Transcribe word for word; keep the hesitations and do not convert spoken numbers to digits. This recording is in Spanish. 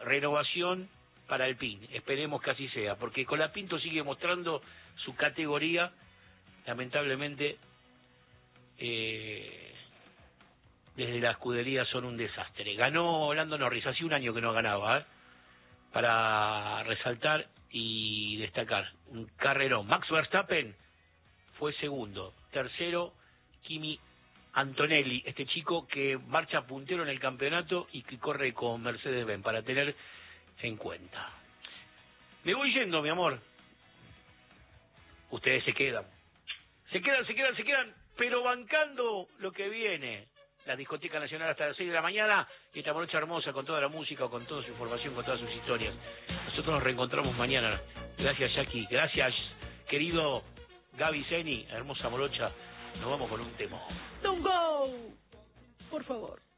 renovación para Alpine, esperemos que así sea, porque Colapinto sigue mostrando su categoría, lamentablemente eh, desde la escudería son un desastre. Ganó Lando Norris, hace un año que no ganaba, ¿eh? Para resaltar y destacar, un carrerón. Max Verstappen fue segundo, tercero Kimi Antonelli, este chico que marcha puntero en el campeonato y que corre con Mercedes-Benz, para tener en cuenta. Me voy yendo, mi amor. Ustedes se quedan. Se quedan, se quedan, se quedan, pero bancando lo que viene. La Discoteca Nacional hasta las seis de la mañana y esta noche hermosa con toda la música, con toda su información, con todas sus historias. Nosotros nos reencontramos mañana. Gracias, Jackie. Gracias, querido Gaby Zeni, hermosa morocha. Nos vamos con un tema. Don't go, por favor.